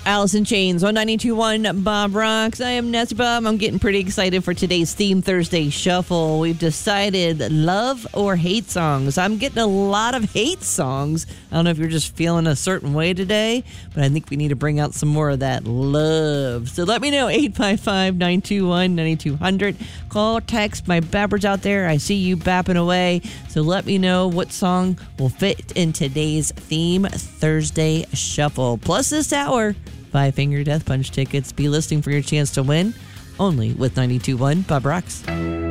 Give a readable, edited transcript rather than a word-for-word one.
Alice in Chains, 192.1 Bob Rocks. I am Nancy Bob. I'm getting pretty excited for today's Theme Thursday Shuffle. We've decided love or hate songs. I'm getting a lot of hate songs. I don't know if you're just feeling a certain way today, but I think we need to bring out some more of that love. So let me know, 855-921-9200. Call, text. My babbers out there, I see you bapping away. So let me know what song will fit in today's Theme Thursday Shuffle. Plus this hour, 5-Finger Death Punch tickets. Be listening for your chance to win only with 92.1 Bob Rocks.